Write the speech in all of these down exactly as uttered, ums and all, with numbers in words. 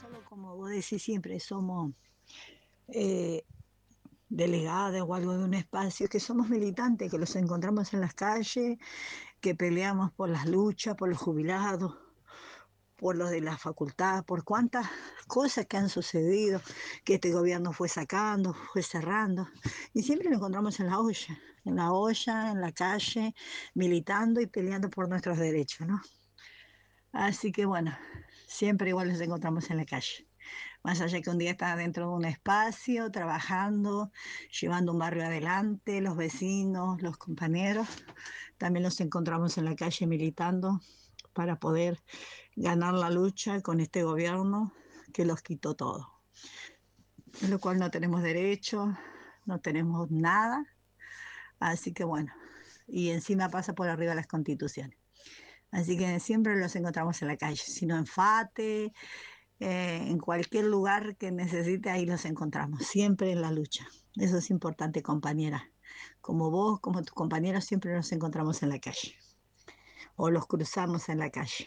solo como vos decís siempre, somos eh, delegadas o algo de un espacio, que somos militantes, que los encontramos en las calles, que peleamos por las luchas, por los jubilados, por los de la facultad, por cuántas cosas que han sucedido, que este gobierno fue sacando, fue cerrando, y siempre lo encontramos en la olla, en la olla, en la calle, militando y peleando por nuestros derechos, ¿no? Así que bueno, siempre igual los encontramos en la calle. Más allá que un día está dentro de un espacio, trabajando, llevando un barrio adelante, los vecinos, los compañeros, también los encontramos en la calle militando para poder ganar la lucha con este gobierno que los quitó todo. En lo cual no tenemos derecho, no tenemos nada, así que bueno, y encima pasa por arriba las constituciones. Así que siempre los encontramos en la calle, sino en Fate, eh, en cualquier lugar que necesite, ahí los encontramos, siempre en la lucha. Eso es importante, compañera. Como vos, como tus compañeros, siempre nos encontramos en la calle o los cruzamos en la calle.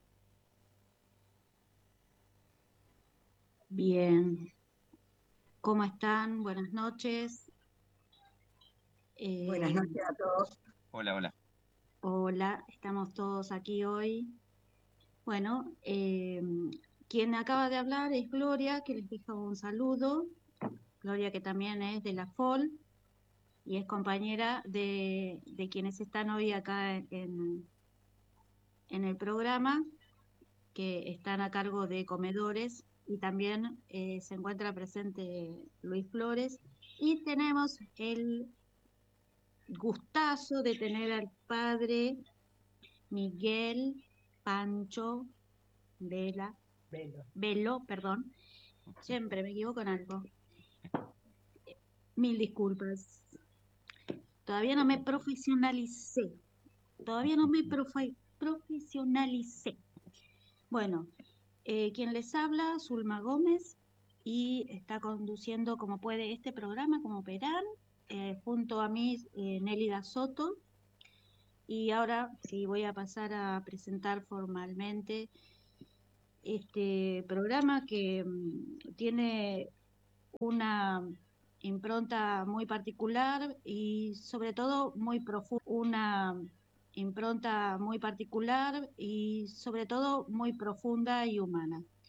Bien, ¿cómo están? Buenas noches. Buenas Eh, noches a todos. Hola, hola. Hola, estamos todos aquí hoy. Bueno, eh, quien acaba de hablar es Gloria, que les dejo un saludo. Gloria, que también es de la F O L y es compañera de, de quienes están hoy acá en, en el programa, que están a cargo de comedores, y también eh, se encuentra presente Luis Flores. Y tenemos el gustazo de tener al padre Miguel Pancho Vela, Velo. Velo, perdón, siempre me equivoco en algo. Mil disculpas. Todavía no me profesionalicé. Todavía no me profe- profesionalicé. Bueno, eh, quien les habla, Zulma Gómez, y está conduciendo como puede este programa, como verán, eh, junto a mí, eh, Nélida Soto. Y ahora sí voy a pasar a presentar formalmente este programa que mm, tiene una impronta muy particular y sobre todo muy profunda, una impronta muy particular y sobre todo muy profunda y humana.